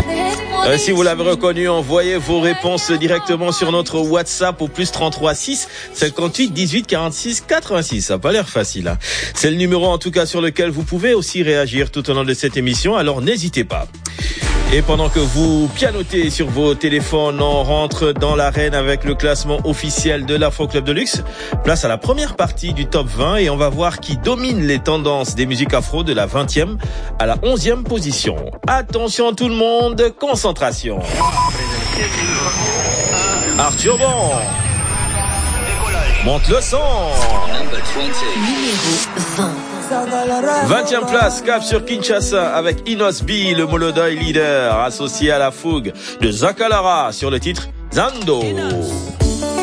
Si vous l'avez reconnu, envoyez vos réponses directement sur notre WhatsApp au +33 6 58 18 46 86. Ça n'a pas l'air facile, hein. C'est le numéro en tout cas sur lequel vous pouvez aussi réagir tout au long de cette émission, alors n'hésitez pas. Et pendant que vous pianotez sur vos téléphones, on rentre dans l'arène avec le classement officiel de l'Afro Club de Luxe. Place à la première partie du top 20 et on va voir qui domine les tendances des musiques afro de la 20e à la 11e position. Attention tout le monde, concentration. Arthur Bon. Monte le son. Numéro 20. 20e place, cap sur Kinshasa avec Inos B, le Molodoi leader, associé à la fougue de Zakalara sur le titre Zando.